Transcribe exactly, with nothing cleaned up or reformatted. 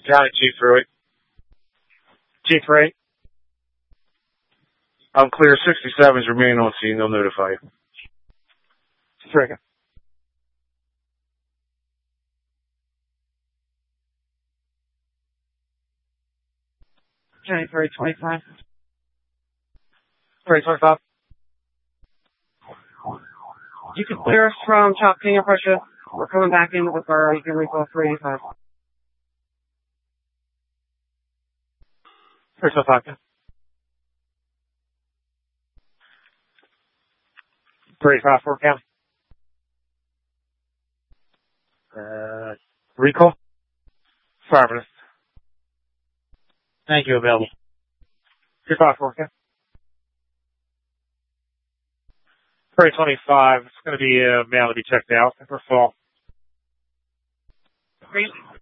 County Chief three. Chief three. I'm clear. sixty-sevens remain on scene. They'll notify you. Three. County three twenty-five. three twenty-five. You can clear us from Chop King of Prussia. We're coming back in with our you can recall three eighty-five. three twenty-five. three five four County. Uh, recall? Affirmative. Thank you, available. three five four County. three twenty-five. It's going to be uh, mail to be checked out for fall. Great.